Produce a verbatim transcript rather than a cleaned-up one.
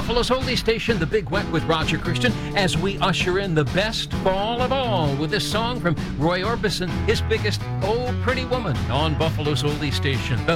Buffalo's Oldie Station, The Big Wet with Roger Christian, as we usher in the best fall of all with this song from Roy Orbison, his biggest Oh Pretty Woman on Buffalo's Oldie Station. The